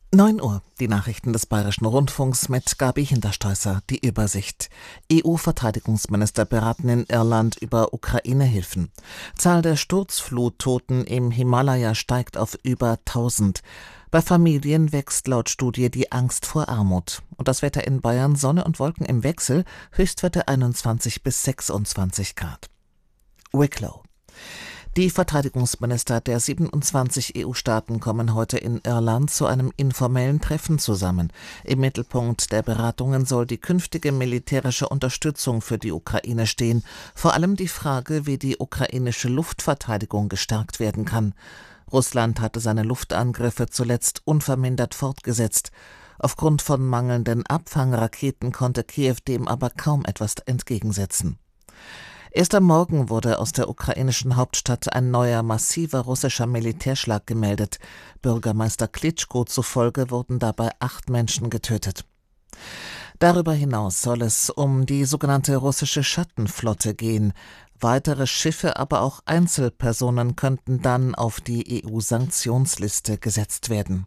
9 Uhr, die Nachrichten des Bayerischen Rundfunks mit Gabi Hinterstoisser, die Übersicht. EU-Verteidigungsminister beraten in Irland über Ukraine-Hilfen. Zahl der Sturzfluttoten im Himalaya steigt auf über 1000. Bei Familien wächst laut Studie die Angst vor Armut. Und das Wetter in Bayern: Sonne und Wolken im Wechsel, Höchstwerte 21 bis 26 Grad. Wicklow. Die Verteidigungsminister der 27 EU-Staaten kommen heute in Irland zu einem informellen Treffen zusammen. Im Mittelpunkt der Beratungen soll die künftige militärische Unterstützung für die Ukraine stehen, vor allem die Frage, wie die ukrainische Luftverteidigung gestärkt werden kann. Russland hatte seine Luftangriffe zuletzt unvermindert fortgesetzt. Aufgrund von mangelnden Abfangraketen konnte Kiew dem aber kaum etwas entgegensetzen. Erst am Morgen wurde aus der ukrainischen Hauptstadt ein neuer, massiver russischer Militärschlag gemeldet. Bürgermeister Klitschko zufolge wurden dabei 8 Menschen getötet. Darüber hinaus soll es um die sogenannte russische Schattenflotte gehen. Weitere Schiffe, aber auch Einzelpersonen könnten dann auf die EU-Sanktionsliste gesetzt werden.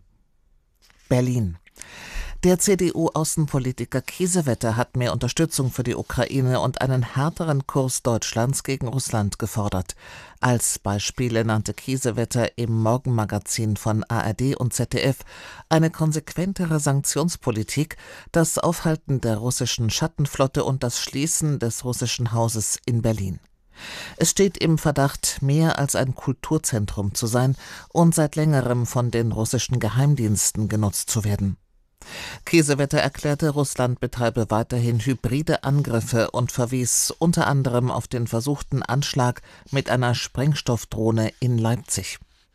Berlin. Der CDU-Außenpolitiker Kiesewetter hat mehr Unterstützung für die Ukraine und einen härteren Kurs Deutschlands gegen Russland gefordert. Als Beispiele nannte Kiesewetter im Morgenmagazin von ARD und ZDF eine konsequentere Sanktionspolitik, das Aufhalten der russischen Schattenflotte und das Schließen des russischen Hauses in Berlin. Es steht im Verdacht, mehr als ein Kulturzentrum zu sein und seit längerem von den russischen Geheimdiensten genutzt zu werden. Kiesewetter erklärte, Russland betreibe weiterhin hybride Angriffe und verwies unter anderem auf den versuchten Anschlag mit einer Sprengstoffdrohne in Leipzig.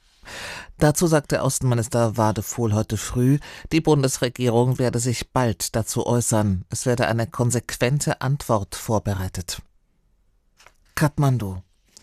Dazu sagte Außenminister Wadefuhl heute früh, die Bundesregierung werde sich bald dazu äußern. Es werde eine konsequente Antwort vorbereitet. Kathmandu.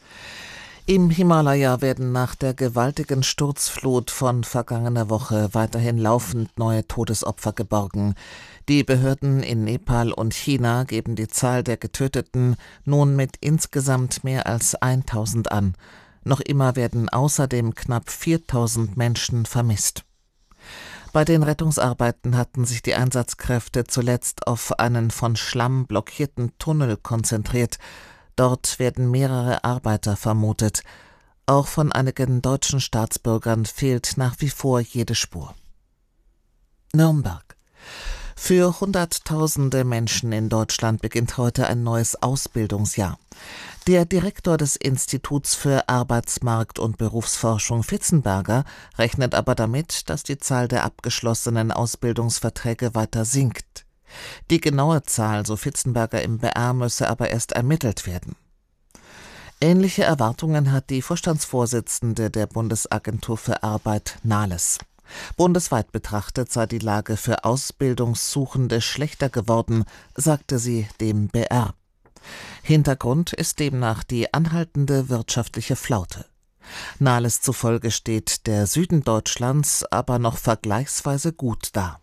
Im Himalaya werden nach der gewaltigen Sturzflut von vergangener Woche weiterhin laufend neue Todesopfer geborgen. Die Behörden in Nepal und China geben die Zahl der Getöteten nun mit insgesamt mehr als 1000 an. Noch immer werden außerdem knapp 4000 Menschen vermisst. Bei den Rettungsarbeiten hatten sich die Einsatzkräfte zuletzt auf einen von Schlamm blockierten Tunnel konzentriert. Dort werden mehrere Arbeiter vermutet. Auch von einigen deutschen Staatsbürgern fehlt nach wie vor jede Spur. Nürnberg. Für Hunderttausende Menschen in Deutschland beginnt heute ein neues Ausbildungsjahr. Der Direktor des Instituts für Arbeitsmarkt- und Berufsforschung Fitzenberger rechnet aber damit, dass die Zahl der abgeschlossenen Ausbildungsverträge weiter sinkt. Die genaue Zahl, so Fitzenberger im BR, müsse aber erst ermittelt werden. Ähnliche Erwartungen hat die Vorstandsvorsitzende der Bundesagentur für Arbeit, Nahles. Bundesweit betrachtet sei die Lage für Ausbildungssuchende schlechter geworden, sagte sie dem BR. Hintergrund ist demnach die anhaltende wirtschaftliche Flaute. Nahles zufolge steht der Süden Deutschlands aber noch vergleichsweise gut da.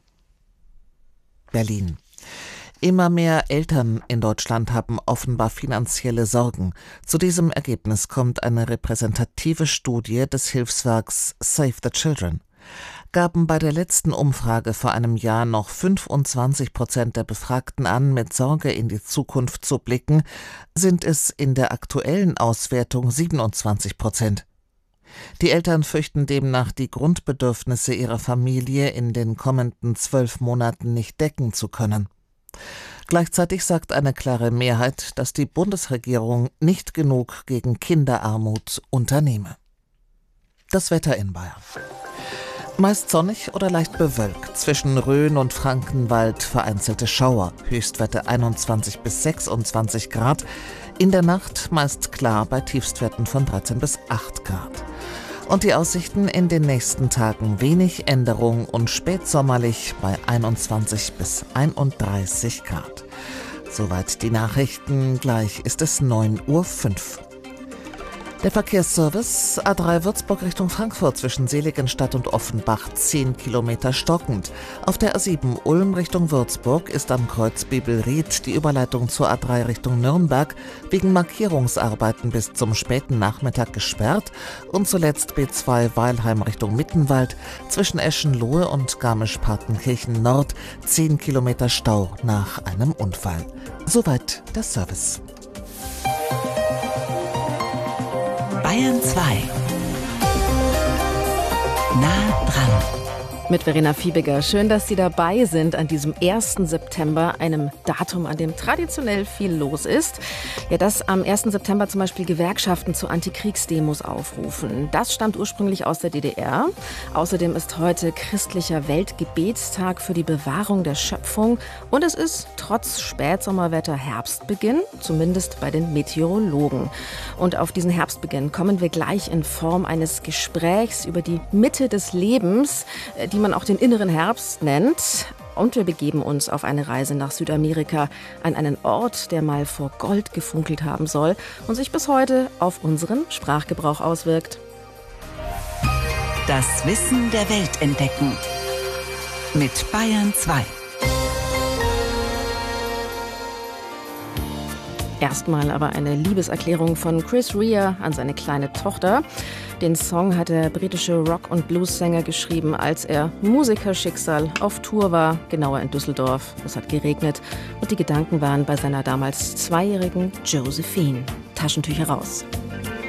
Berlin. Immer mehr Eltern in Deutschland haben offenbar finanzielle Sorgen. Zu diesem Ergebnis kommt eine repräsentative Studie des Hilfswerks Save the Children. Gaben bei der letzten Umfrage vor einem Jahr noch 25% der Befragten an, mit Sorge in die Zukunft zu blicken, sind es in der aktuellen Auswertung 27%. Die Eltern fürchten demnach, die Grundbedürfnisse ihrer Familie in den kommenden 12 Monaten nicht decken zu können. Gleichzeitig sagt eine klare Mehrheit, dass die Bundesregierung nicht genug gegen Kinderarmut unternehme. Das Wetter in Bayern. Meist sonnig oder leicht bewölkt, zwischen Rhön und Frankenwald vereinzelte Schauer, Höchstwerte 21 bis 26 Grad, in der Nacht meist klar bei Tiefstwerten von 13 bis 8 Grad. Und die Aussichten in den nächsten Tagen: wenig Änderung und spätsommerlich bei 21 bis 31 Grad. Soweit die Nachrichten, gleich ist es 9:05 Uhr. Der Verkehrsservice A3 Würzburg Richtung Frankfurt zwischen Seligenstadt und Offenbach 10 Kilometer stockend. Auf der A7 Ulm Richtung Würzburg ist am Kreuz Bebelried die Überleitung zur A3 Richtung Nürnberg wegen Markierungsarbeiten bis zum späten Nachmittag gesperrt und zuletzt B2 Weilheim Richtung Mittenwald zwischen Eschenlohe und Garmisch-Partenkirchen Nord 10 Kilometer Stau nach einem Unfall. Soweit der Service. Bayern 2. Nah dran. Mit Verena Fiebiger. Schön, dass Sie dabei sind an diesem 1. September, einem Datum, an dem traditionell viel los ist. Ja, dass am 1. September zum Beispiel Gewerkschaften zu Antikriegsdemos aufrufen. Das stammt ursprünglich aus der DDR. Außerdem ist heute christlicher Weltgebetstag für die Bewahrung der Schöpfung. Und es ist trotz Spätsommerwetter Herbstbeginn, zumindest bei den Meteorologen. Und auf diesen Herbstbeginn kommen wir gleich in Form eines Gesprächs über die Mitte des Lebens, die man auch den inneren Herbst nennt. Und wir begeben uns auf eine Reise nach Südamerika, an einen Ort, der mal vor Gold gefunkelt haben soll und sich bis heute auf unseren Sprachgebrauch auswirkt. Das Wissen der Welt entdecken. Mit Bayern 2. Erstmal aber eine Liebeserklärung von Chris Rea an seine kleine Tochter. Den Song hat der britische Rock- und Blues-Sänger geschrieben, als er Musikerschicksal auf Tour war, genauer in Düsseldorf. Es hat geregnet und die Gedanken waren bei seiner damals 2-jährigen Josephine. Taschentücher raus.